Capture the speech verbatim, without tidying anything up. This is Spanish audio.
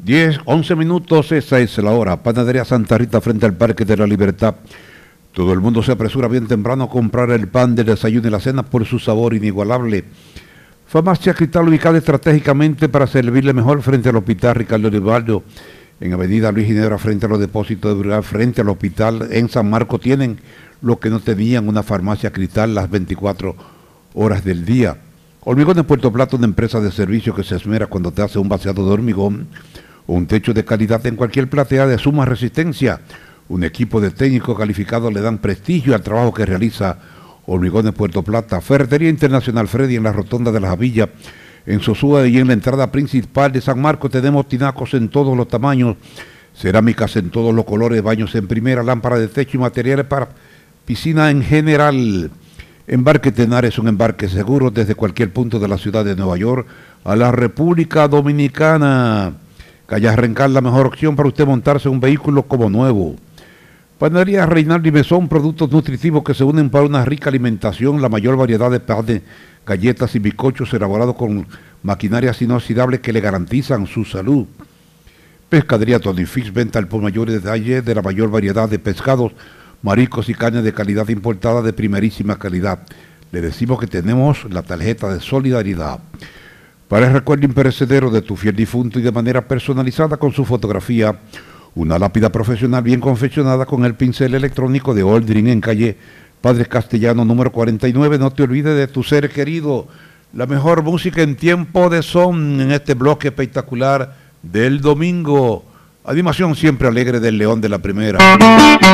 diez, once minutos, esa es la hora. Panadería Santa Rita frente al Parque de la Libertad. Todo el mundo se apresura bien temprano a comprar el pan del desayuno y la cena por su sabor inigualable. Farmacia Cristal, ubicada estratégicamente para servirle mejor frente al Hospital Ricardo Olivaldo, en Avenida Luis Ginebra, frente a los depósitos de Brugal, frente al hospital. En San Marcos tienen lo que no tenían, una farmacia Cristal las veinticuatro horas del día. Hormigón de Puerto Plata, una empresa de servicio que se esmera cuando te hace un vaciado de hormigón o un techo de calidad en cualquier platea de suma resistencia. Un equipo de técnicos calificados le dan prestigio al trabajo que realiza Hormigón de Puerto Plata. Ferretería Internacional Freddy en la Rotonda de la Javilla, en Sosúa y en la entrada principal de San Marcos. Tenemos tinacos en todos los tamaños, cerámicas en todos los colores, baños en primera, lámpara de techo y materiales para piscina en general. Embarque Tenar es un embarque seguro desde cualquier punto de la ciudad de Nueva York a la República Dominicana. Calle Rencal, la mejor opción para usted montarse un vehículo como nuevo. Panadería Reinaldo y Mesón, productos nutritivos que se unen para una rica alimentación, la mayor variedad de panes, galletas y bizcochos elaborados con maquinarias inoxidables que le garantizan su salud. Pescadería Tony Fish, venta al por mayor detalle de la mayor variedad de pescados, mariscos y carne de calidad importada de primerísima calidad. Le decimos que tenemos la tarjeta de solidaridad. Para el recuerdo imperecedero de tu fiel difunto y de manera personalizada con su fotografía, una lápida profesional bien confeccionada con el pincel electrónico de Oldrin en calle Padre Castellano número cuarenta y nueve. No te olvides de tu ser querido. La mejor música en tiempo de son en este bloque espectacular del domingo. Animación siempre alegre del León de la Primera.